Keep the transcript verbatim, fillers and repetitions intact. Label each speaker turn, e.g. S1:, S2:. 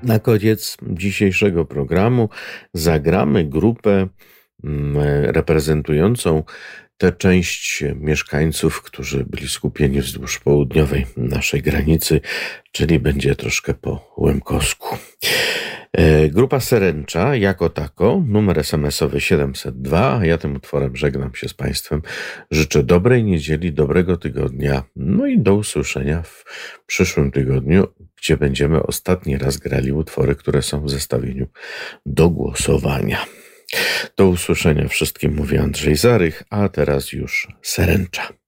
S1: Na koniec dzisiejszego programu zagramy grupę mm, reprezentującą tę część mieszkańców, którzy byli skupieni wzdłuż południowej naszej granicy, czyli będzie troszkę po Łemkowsku. E, Grupa Seręcza jako tako, numer es em es owy siedemset dwa, a ja tym utworem żegnam się z Państwem. Życzę dobrej niedzieli, dobrego tygodnia, no i do usłyszenia w przyszłym tygodniu, gdzie będziemy ostatni raz grali utwory, które są w zestawieniu do głosowania. Do usłyszenia wszystkim, mówi Andrzej Zarych, a teraz już Seręcza.